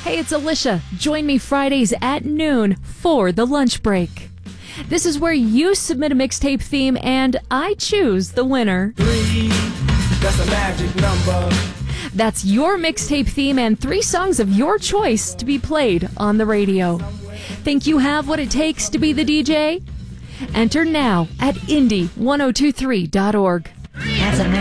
Hey, it's Alicia. Join me Fridays at noon for the lunch break. This is where you submit a mixtape theme and I choose the winner. 3, that's a magic number. That's your mixtape theme and 3 songs of your choice to be played on the radio. Think you have what it takes to be the DJ? Enter now at indie1023.org. That's a